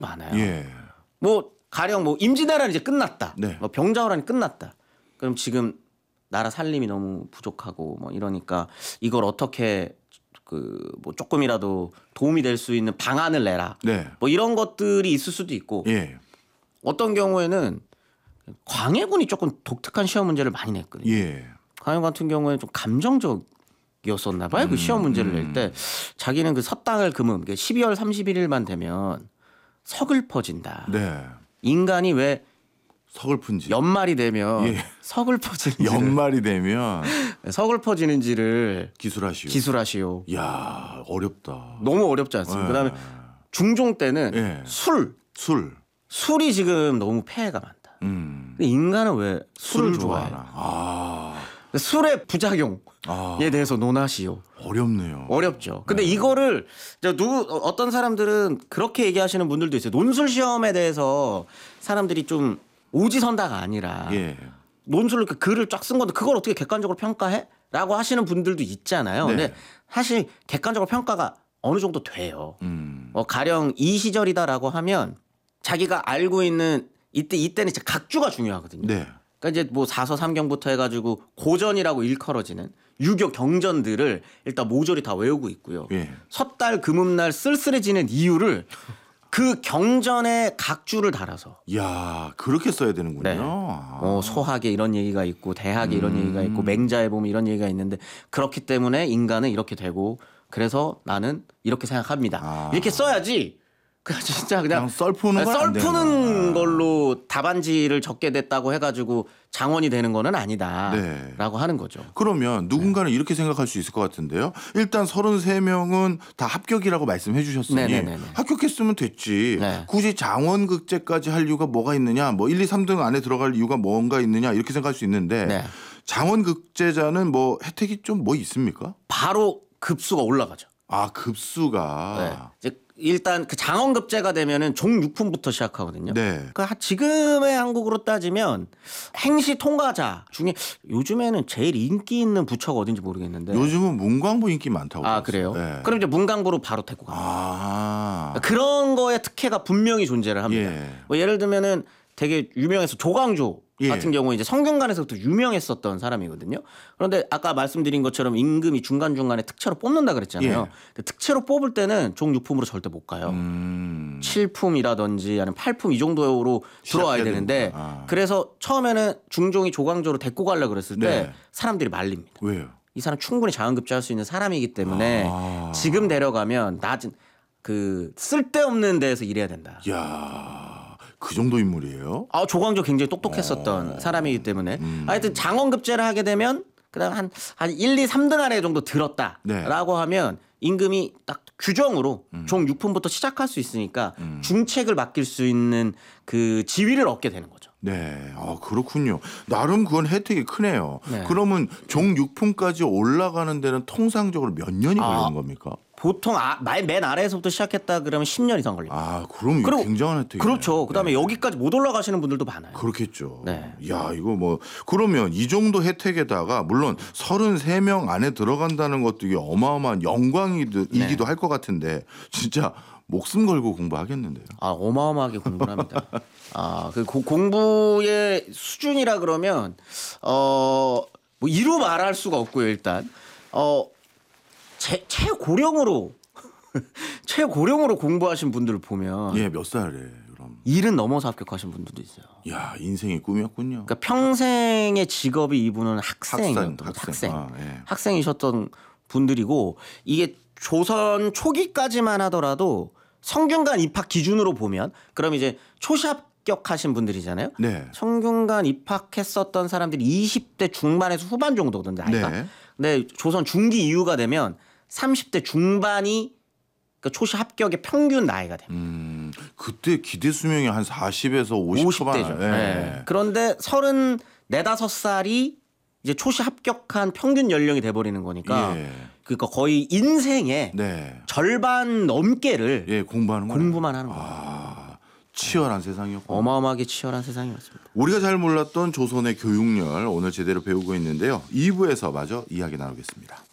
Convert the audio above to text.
많아요. 예. 뭐 가령 뭐 임진왜란이 이제 끝났다. 네. 뭐 병자호란이 끝났다. 그럼 지금 나라 살림이 너무 부족하고 뭐 이러니까 이걸 어떻게 뭐 조금이라도 도움이 될 수 있는 방안을 내라. 네. 뭐 이런 것들이 있을 수도 있고 예. 어떤 경우에는 광해군이 조금 독특한 시험 문제를 많이 냈거든요. 예. 광해군 같은 경우에는 좀 감정적이었었나 봐요. 그 시험 문제를 낼 때 자기는 그 섣당을 금음 12월 31일만 되면 서글퍼진다. 네. 인간이 왜 서글픈지. 연말이 되면 예. 서글퍼지는지 연말이 되면 서글퍼지는지를 기술하시오. 야 야, 어렵다. 너무 어렵지 않습니까? 예. 그다음에 중종 때는 예. 술이 지금 너무 폐해가 많다. 근데 인간은 왜 술을 좋아해? 좋아하나. 술의 부작용에 대해서 논하시오. 어렵네요. 어렵죠. 근데 이거를 어떤 사람들은 그렇게 얘기하시는 분들도 있어요. 논술 시험에 대해서 사람들이 좀 오지선다가 아니라 예. 논술로 글을 쫙 쓴 건데 그걸 어떻게 객관적으로 평가해? 라고 하시는 분들도 있잖아요. 네. 근데 사실 객관적으로 평가가 어느 정도 돼요. 가령 이 시절이다라고 하면 자기가 알고 있는 이때는 이제 각주가 중요하거든요. 네. 그러니까 이제 뭐 사서 삼경부터 해가지고 고전이라고 일컬어지는 유교 경전들을 일단 모조리 다 외우고 있고요. 예. 섣달 금음날 쓸쓸해지는 이유를 그 경전의 각주를 달아서. 야, 그렇게 써야 되는군요. 네. 소학에 이런 얘기가 있고 대학에 이런 얘기가 있고 맹자에 보면 이런 얘기가 있는데 그렇기 때문에 인간은 이렇게 되고 그래서 나는 이렇게 생각합니다. 이렇게 써야지. 진짜 그냥 썰푸는 건 안 썰푸는 걸로 답안지를 적게 됐다고 해가지고 장원이 되는 거는 아니다라고 네. 하는 거죠. 그러면 누군가는 이렇게 생각할 수 있을 것 같은데요. 일단 33명은 다 합격이라고 말씀해 주셨으니 네네네네. 합격했으면 됐지. 네. 굳이 장원급제까지 할 이유가 뭐가 있느냐. 뭐 1, 2, 3등 안에 들어갈 이유가 뭔가 있느냐 이렇게 생각할 수 있는데 네. 장원급제자는 뭐 혜택이 좀 뭐 있습니까? 바로 급수가 올라가죠. 급수가. 네. 이제 일단 그 장원급제가 되면은 종육품부터 시작하거든요. 네. 그러니까 지금의 한국으로 따지면 행시 통과자 중에 요즘에는 제일 인기 있는 부처가 어딘지 모르겠는데 요즘은 문광부 인기 많다고. 그래요? 네. 그럼 이제 문광부로 바로 데리고 갑니다. 그런 거에 특혜가 분명히 존재를 합니다. 예. 뭐 예를 들면은 되게 유명해서 조광조 같은 경우 이제 성균관에서부터 유명했었던 사람이거든요. 그런데 아까 말씀드린 것처럼 임금이 중간중간에 특채로 뽑는다 그랬잖아요. 예. 특채로 뽑을 때는 종육품으로 절대 못 가요. 7품이라든지 아니면 8품 이 정도로 들어와야 되는데 그래서 처음에는 중종이 조광조로 데리고 가려고 그랬을 때 사람들이 말립니다. 왜요? 이 사람 충분히 장원급제할 수 있는 사람이기 때문에 지금 데려가면 낮은 쓸데없는 데에서 일해야 된다. 야. 그 정도 인물이에요? 조광조 굉장히 똑똑했었던 사람이기 때문에 하여튼 장원급제를 하게 되면 그다음 한 1, 2, 3등 안에 정도 들었다라고 하면 임금이 딱 규정으로 종 6품부터 시작할 수 있으니까 중책을 맡길 수 있는 그 지위를 얻게 되는 거죠. 네. 그렇군요. 나름 그건 혜택이 크네요. 네. 그러면 종 6품까지 올라가는 데는 통상적으로 몇 년이 걸리는 겁니까? 보통 맨 아래에서부터 시작했다 그러면 10년 이상 걸립니다. 그럼 이거 굉장한 혜택이네요. 그렇죠. 그다음에 여기까지 못 올라가시는 분들도 많아요. 그렇겠죠. 네. 야, 이거 그러면 이 정도 혜택에다가 물론 33명 안에 들어간다는 것도 이게 어마어마한 영광이기도 할 것 같은데 진짜 목숨 걸고 공부하겠는데요. 어마어마하게 공부를 합니다. 그 공부의 수준이라 그러면 뭐 이루 말할 수가 없고요. 일단 최고령으로 공부하신 분들을 보면 몇 살에 그럼? 70 넘어서 합격하신 분들도 있어요. 야, 인생의 꿈이었군요. 그러니까 평생의 직업이 이분은 학생이셨던 분들이고 이게 조선 초기까지만 하더라도 성균관 입학 기준으로 보면 그럼 이제 초시 합격하신 분들이잖아요. 네. 성균관 입학했었던 사람들이 20대 중반에서 후반 정도거든요. 나이가. 네. 근데 조선 중기 이후가 되면 30대 중반이 그러니까 초시 합격의 평균 나이가 됩니다. 그때 기대 수명이 한 40에서 50대죠. 네. 그런데 34, 5살이 이제 초시 합격한 평균 연령이 돼버리는 거니까 그러니까 거의 인생의 절반 넘게를 공부만 하는 거예요. 치열한 세상이었고 어마어마하게 치열한 세상이었습니다. 우리가 잘 몰랐던 조선의 교육열 오늘 제대로 배우고 있는데요. 2부에서 마저 이야기 나누겠습니다.